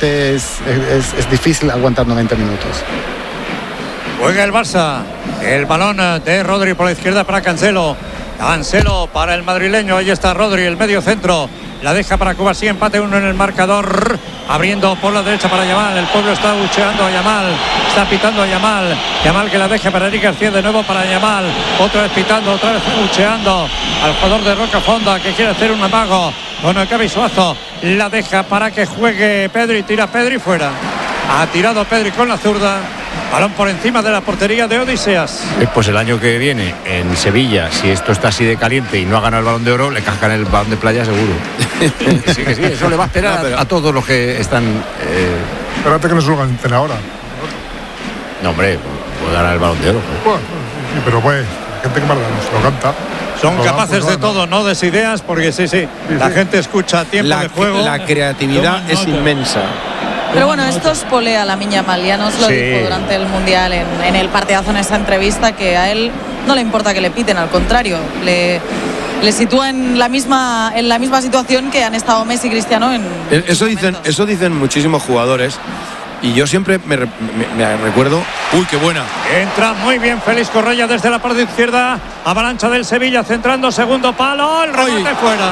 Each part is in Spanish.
realmente es difícil aguantar 90 minutos. Juega el Barça. El balón de Rodri por la izquierda para Cancelo. Cancelo para el madrileño. Ahí está Rodri, el medio centro. La deja para Cubarsí, empate 1 en el marcador. Abriendo por la derecha para Yamal. El pueblo está bucheando a Yamal. Está pitando a Yamal. Yamal que la deja para Eric García de nuevo para Yamal. Otra vez pitando, otra vez bucheando al jugador de Rocafonda que quiere hacer un amago con el Cavi Suazo. La deja para que juegue Pedri. Tira Pedri fuera. Ha tirado Pedri con la zurda. Balón por encima de la portería de Odiseas. Pues el año que viene en Sevilla, si esto está así de caliente y no ha ganado el Balón de Oro, le cascan el Balón de Playa seguro. Sí, que sí, eso le va a esperar a todos los que están. Espérate que no se lo ganen ahora. No, hombre, puede ganar el Balón de Oro. Bueno, sí, pero pues, la gente que más se lo canta. Son capaces de todo, no de ideas, porque sí. La gente escucha tiempo de juego. La creatividad es inmensa. Pero bueno, esto es polea la Miña Mal, ya nos lo dijo durante el Mundial en el partidazo en esa entrevista, que a él no le importa que le piten, al contrario, le sitúa en la misma situación que han estado Messi y Cristiano eso dicen muchísimos jugadores. Y yo siempre me recuerdo. ¡Uy, qué buena! Entra muy bien Félix Correia desde la parte izquierda. Avalancha del Sevilla centrando, segundo palo. El remate fuera.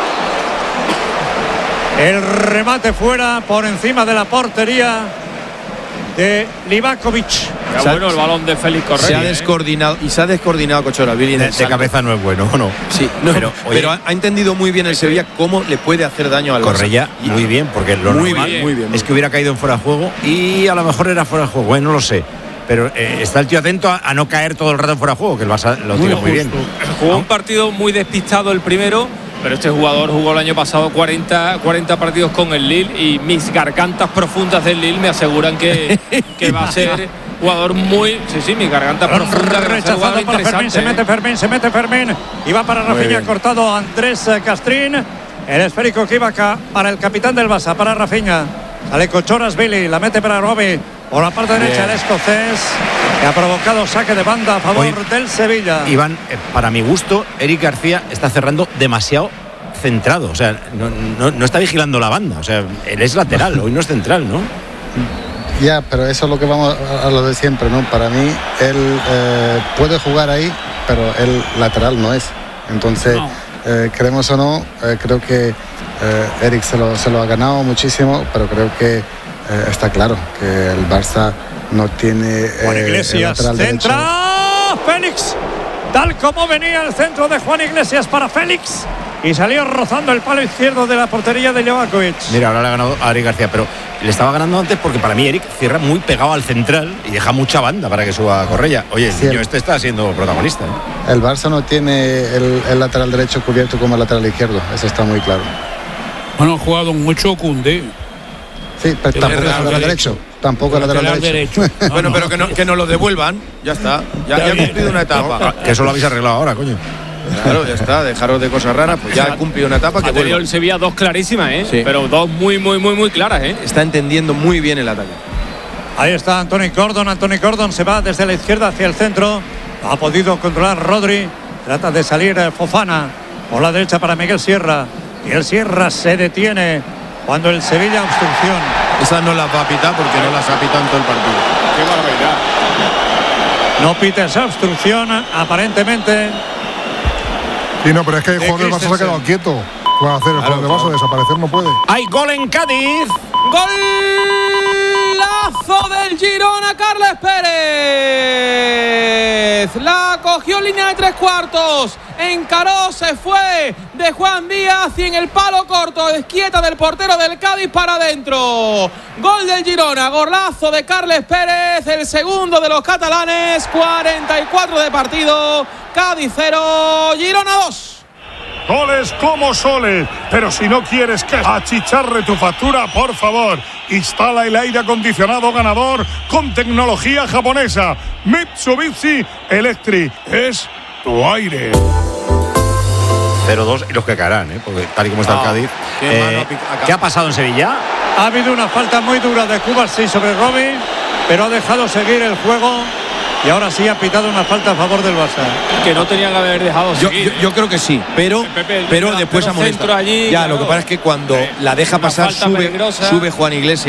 El remate fuera por encima de la portería de Livakovic. Bueno, el balón de Félix Correia. Se ha descoordinado Cochola. De cabeza no es bueno, ¿no? Sí, no, pero ha entendido muy bien el Sevilla cómo le puede hacer daño al Correia. Muy bien, porque lo normal es que hubiera caído en fuera de juego y a lo mejor era fuera de juego, no lo sé. Pero está el tío atento a no caer todo el rato en fuera de juego, que el Barça lo tiene muy bien. Jugó un partido muy despistado el primero. Pero este jugador jugó el año pasado 40 partidos con el Lille y mis gargantas profundas del Lille me aseguran que va a ser jugador muy... Sí, mis gargantas profundas. Rechazado para Fermín, se mete Fermín y va para Rafinha, cortado Andrés Castrín. El esférico que iba acá para el capitán del Barça, para Rafinha. Sale Cochoras Billy, la mete para Robbie. Por la parte derecha el escocés, que ha provocado saque de banda a favor del Sevilla. Iván, para mi gusto, Eric García está cerrando demasiado centrado. O sea, no está vigilando la banda. O sea, él es lateral, hoy no es central, ¿no? Ya, pero eso es lo que vamos a lo de siempre, ¿no? Para mí, él puede jugar ahí, pero él lateral no es. Entonces, queremos o no, creo que Eric se lo ha ganado muchísimo, pero creo que está claro que el Barça no tiene Juan Iglesias centra Félix, tal como venía el centro de Juan Iglesias para Félix y salió rozando el palo izquierdo de la portería de Livakovic. Mira, ahora le ha ganado a Eric García, pero le estaba ganando antes porque para mí Eric cierra muy pegado al central y deja mucha banda para que suba Correia. Oye, el niño este está siendo protagonista, ¿eh? El Barça no tiene el lateral derecho cubierto como el lateral izquierdo, eso está muy claro. Bueno, ha jugado mucho Koundé. Sí, pero tampoco es lateral derecho. Tampoco es lateral derecho. Bueno, pero que nos lo devuelvan. Ya está. Ya ha cumplido una etapa. Que eso lo habéis arreglado ahora, coño. Claro, ya está. Dejaros de cosas raras. Pues ya ha cumplido una etapa. Ha tenido el Sevilla dos clarísimas, ¿eh? Sí. Pero dos muy claras, ¿eh? Está entendiendo muy bien el ataque. Ahí está Anthony Gordon se va desde la izquierda hacia el centro. Ha podido controlar Rodri. Trata de salir Fofana. Por la derecha para Miguel Sierra. Y el Sierra se detiene cuando el Sevilla obstrucción. Esa no la va a pitar porque no las ha pitado en todo el partido. Qué barbaridad. No pita esa obstrucción, aparentemente. Sí, no, pero es que el jugador del Barça se ha quedado quieto. ¿Qué va a hacer el jugador del Barça? Desaparecer no puede. ¡Hay gol en Cádiz! ¡Golazo del Girona, Carles Pérez! La cogió en línea de 3/4. Encaró, se fue de Juan Díaz y en el palo corto, esquieta del portero del Cádiz para adentro. Gol del Girona, golazo de Carles Pérez, el segundo de los catalanes. 44 de partido, Cádiz 0, Girona 2. Goles como soles, pero si no quieres que achicharre tu factura, por favor, instala el aire acondicionado ganador con tecnología japonesa. Mitsubishi Electric es tu aire. 0-2 y los que caerán, porque tal y como está el Cádiz. ¿Qué ha pasado en Sevilla? Ha habido una falta muy dura de Cubarsí sobre Robin, pero ha dejado seguir el juego. Y ahora sí ha pitado una falta a favor del Barça. Que no tenían que haber dejado seguir. Yo creo que sí, pero después ha molestado. Allí, ya, claro. lo que pasa es que cuando la deja pasar sube Juan Iglesias.